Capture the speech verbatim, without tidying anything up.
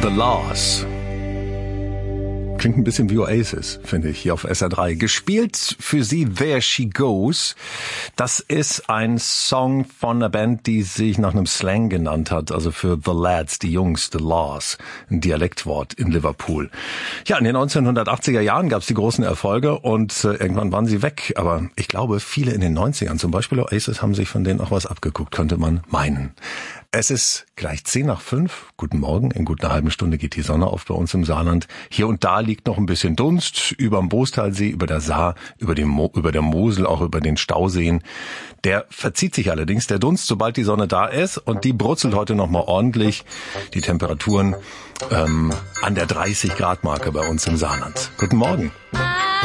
The Laws. Klingt ein bisschen wie Oasis, finde ich, hier auf S R drei. Gespielt für Sie There She Goes. Das ist ein Song von einer Band, die sich nach einem Slang genannt hat, also für The Lads, die Jungs, The Laws, ein Dialektwort in Liverpool. Ja, in den neunzehnhundertachtziger Jahren gab es die großen Erfolge und äh, irgendwann waren sie weg. Aber ich glaube, viele in den neunzigern, zum Beispiel Oasis, haben sich von denen auch was abgeguckt, könnte man meinen. Es ist gleich zehn nach fünf. Guten Morgen. In gut einer halben Stunde geht die Sonne auf bei uns im Saarland. Hier und da liegt noch ein bisschen Dunst überm Boostalsee, über der Saar, über dem Mo- über der Mosel, auch über den Stauseen. Der verzieht sich allerdings, der Dunst, sobald die Sonne da ist. Und die brutzelt heute noch mal ordentlich. Die Temperaturen ähm, an der dreißig Grad Marke bei uns im Saarland. Guten Morgen.